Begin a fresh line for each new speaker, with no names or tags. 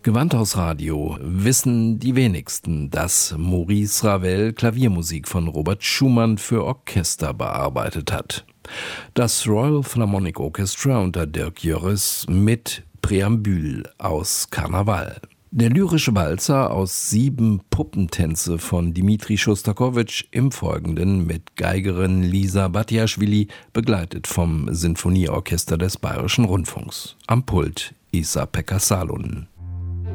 Gewandhausradio wissen die wenigsten, dass Maurice Ravel Klaviermusik von Robert Schumann für Orchester bearbeitet hat. Das Royal Philharmonic Orchestra unter Dirk Jörres mit Präambül aus Karneval. Der lyrische Walzer aus 7 Puppentänze von Dmitri Schostakowitsch, im Folgenden mit Geigerin Lisa Batiaschwili, begleitet vom Sinfonieorchester des Bayerischen Rundfunks. Am Pult Isa-Pekka Salonen.